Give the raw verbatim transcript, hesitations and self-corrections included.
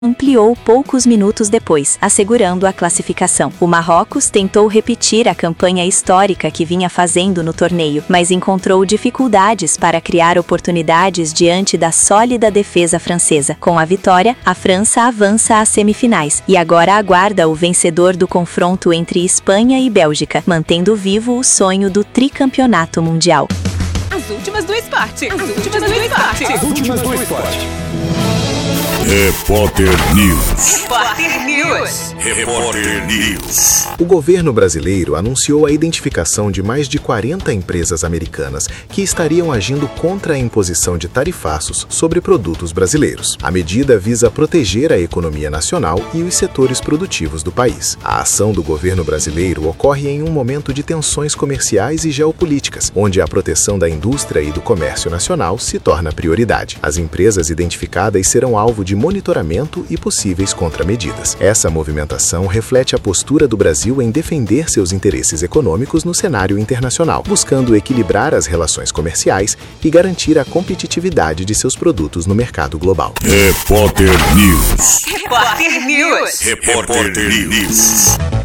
ampliou poucos minutos depois, assegurando a classificação. O Marrocos tentou repetir a campanha histórica que vinha fazendo no torneio, mas encontrou dificuldades para criar oportunidades diante da sólida defesa francesa. Com a vitória, a França avança às semifinais e agora aguarda o vencedor do confronto entre Espanha e Bélgica, mantendo vivo o sonho do tricampeonato mundial. As últimas do esporte. As últimas do esporte. As últimas do esporte. Repórter News. Repórter News. Repórter News. O governo brasileiro anunciou a identificação de mais de quarenta empresas americanas que estariam agindo contra a imposição de tarifaços sobre produtos brasileiros. A medida visa proteger a economia nacional e os setores produtivos do país. A ação do governo brasileiro ocorre em um momento de tensões comerciais e geopolíticas, onde a proteção da indústria e do comércio nacional se torna prioridade. As empresas identificadas serão alvo de monitoramento e possíveis contramedidas. Essa movimentação reflete a postura do Brasil em defender seus interesses econômicos no cenário internacional, buscando equilibrar as relações comerciais e garantir a competitividade de seus produtos no mercado global. Repórter News. Repórter News. Repórter News.